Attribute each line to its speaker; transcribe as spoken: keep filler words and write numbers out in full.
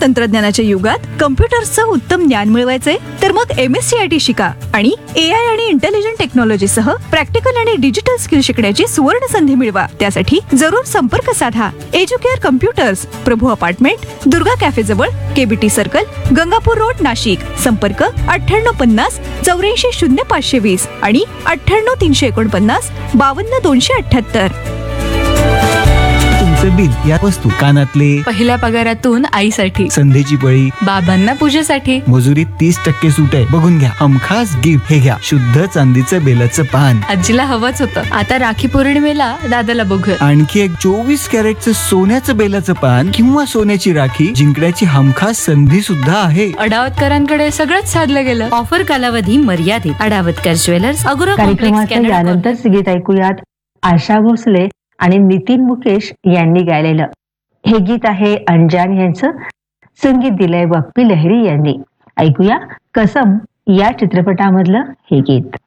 Speaker 1: तंत्रज्ञानाच्या युगात कम्प्युटर्सचं उत्तम ज्ञान मिळवायचे तर मग M S C I T शिका आणि ए आय आणि इंटेलिजंट टेक्नॉलॉजी सह प्रॅक्टिकल आणि डिजिटल स्किल शिकण्याची सुवर्ण संधी मिळवा. त्यासाठी जरूर संपर्क साधा. एज्युकेअर कम्प्युटर्स, प्रभू अपार्टमेंट, दुर्गा कॅफे जवळ, KBT circle, Gangapur road, Nashik. संपर्क अठ्ठ्याण्णव पन्नास चौऱ्याऐंशी शून्य पाचशे वीस आणि अठ्ठ्याण्णव तीनशे एकोणपन्नास बावन्न दोनशे अठ्ठ्याहत्तर.
Speaker 2: तुमचं बिल या वस्तू, कानातले,
Speaker 3: पहिल्या पगारातून आईसाठी,
Speaker 2: संधीची पळी,
Speaker 3: बाबांना पूजेसाठी,
Speaker 2: मजुरीत तीस टक्के सूट आहे. बघून घ्या. हमखास गिफ्ट हे घ्या, शुद्ध चांदीचं बेलाचं पान.
Speaker 3: आजीला हवंच होतं. आता राखी पौर्णिमेला दादाला बघूया.
Speaker 2: आणखी एक चोवीस कॅरेटचं सोन्याचं बेलाचं पान किंवा सोन्याची राखी जिंकण्याची हमखास संधी सुद्धा आहे.
Speaker 3: अडावतकरांकडे सगळंच साधलं गेलं.
Speaker 4: ऑफर कालावधी मर्यादित. अडावतकर ज्वेलर्स, अगोरा कॉम्प्लेक्स,
Speaker 5: कार्यक्रमाच्या
Speaker 4: कॅनडा.
Speaker 5: यानंतर गीत ऐकूयात आशा भोसले आणि नितीन मुकेश यांनी गायलेलं. हे गीत आहे अंजान यांचं. संगीत दिलंय बप्पी लहिरी यांनी. ऐकूया कसम या चित्रपटामधलं हे गीत.